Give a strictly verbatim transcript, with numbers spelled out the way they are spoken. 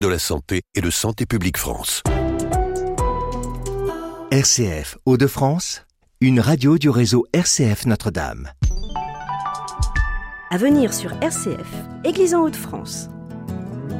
de la Santé et de Santé publique France. R C F Hauts-de-France, une radio du réseau R C F Notre-Dame. À venir sur R C F, Église en Hauts-de-France.